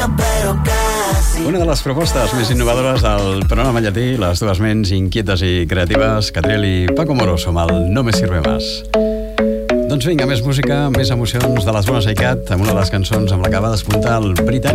Una de les propostes més innovadores del programa llatí, les dues ments inquietes i creatives, Catriel i Paco Moroso, amb el No me sirve más. Doncs vinga, més música, més emocions de les bones ICAT, amb una de les cançons amb la que va despuntar el britànic